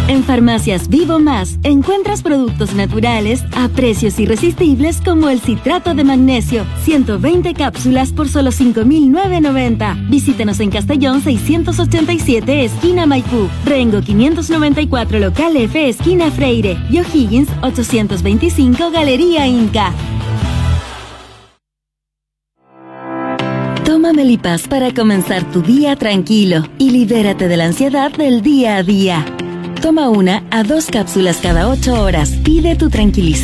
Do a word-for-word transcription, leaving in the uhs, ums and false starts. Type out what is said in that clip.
En Farmacias Vivo Más encuentras productos naturales a precios irresistibles como el citrato de magnesio, ciento veinte cápsulas por solo cinco mil novecientos noventa. Visítanos en Castellón seiscientos ochenta y siete, esquina Maipú, Rengo quinientos noventa y cuatro, local F, esquina Freire, y O'Higgins ochocientos veinticinco, Galería Inca. Toma Melipaz para comenzar tu día tranquilo y libérate de la ansiedad del día a día. Toma una a dos cápsulas cada ocho horas. Pide tu tranquilizante.